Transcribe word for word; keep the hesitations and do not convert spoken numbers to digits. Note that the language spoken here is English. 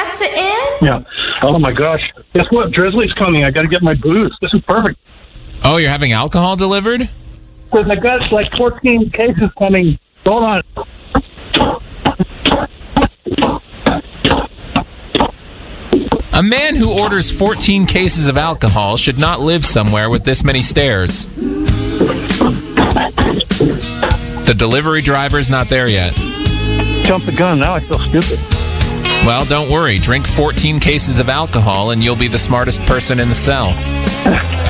That's the end? Yeah. Oh, my gosh. Guess what? Drizzly's coming. I got to get my booze. This is perfect. Oh, you're having alcohol delivered? Because I got like fourteen cases coming. Hold on. A man who orders fourteen cases of alcohol should not live somewhere with this many stairs. The delivery driver's not there yet. Jump the gun. Now I feel stupid. Well, don't worry. Drink fourteen cases of alcohol and you'll be the smartest person in the cell.